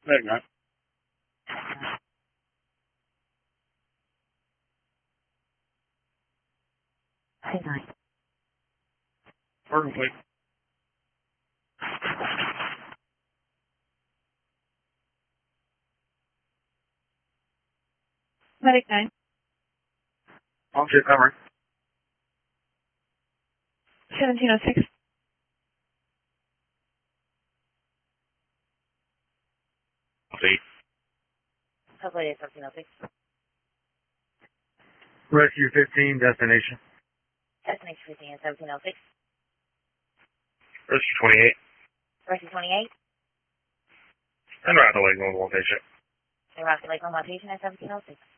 There you go. Hang on. Perfectly. Medic 9. Officer cover. 1706. See. Hopefully it's 1706. Rescue 15, destination. Destination 15 is 1706. Rescue 28. Rescue 28. And right away, going to location. And Rocky Lake on location at 1706.